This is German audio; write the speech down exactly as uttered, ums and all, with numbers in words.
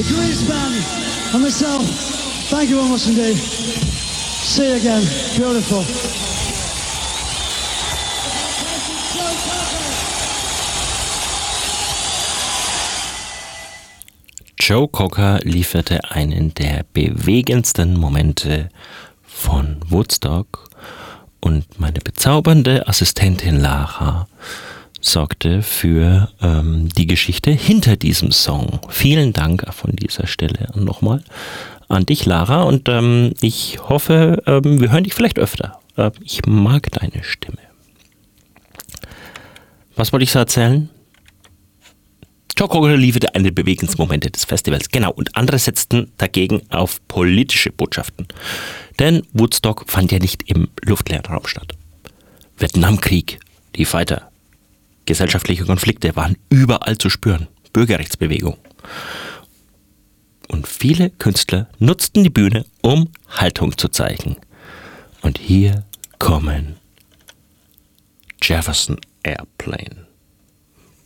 the greatest band, and myself. Thank you very much indeed. See you again. Beautiful. Joe Cocker lieferte einen der bewegendsten Momente von Woodstock und meine bezaubernde Assistentin Lara sorgte für ähm, die Geschichte hinter diesem Song. Vielen Dank von dieser Stelle nochmal an dich, Lara, und ähm, ich hoffe, ähm, wir hören dich vielleicht öfter. Äh, ich mag deine Stimme. Was wollte ich so erzählen? Joe Cocker lieferte eine der bewegendsten Momente des Festivals. Genau, und andere setzten dagegen auf politische Botschaften. Denn Woodstock fand ja nicht im luftleeren Raum statt. Vietnamkrieg, die Fighter, gesellschaftliche Konflikte waren überall zu spüren. Bürgerrechtsbewegung. Und viele Künstler nutzten die Bühne, um Haltung zu zeigen. Und hier kommen Jefferson Airplane.